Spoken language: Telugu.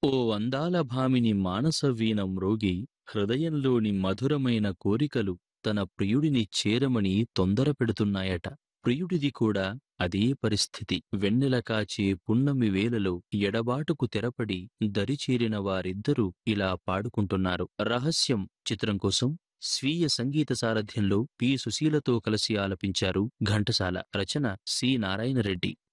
ఓ అందాల భామిని మానస వీణ మ్రోగి హృదయంలోని మధురమైన కోరికలు తన ప్రియుడిని చేరమని తొందర పెడుతున్నాయట. ప్రియుడిది కూడా అదే పరిస్థితి. వెన్నెల కాచే పున్నమి వేళలో ఎడబాటుకు తెరపడి దరిచేరిన వారిద్దరూ ఇలా పాడుకుంటున్నారు. రహస్యం చిత్రం కోసం స్వీయ సంగీత సారథ్యంలో పి సుశీలతో కలిసి ఆలపించారు ఘంటసాల. రచన సి నారాయణ రెడ్డి.